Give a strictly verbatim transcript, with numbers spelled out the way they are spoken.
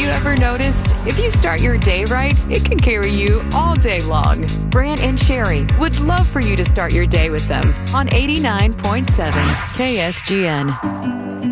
you ever noticed? If you start your day right, it can carry you all day long. Brant and Sherry would love for you to start your day with them on eighty-nine point seven K S G N.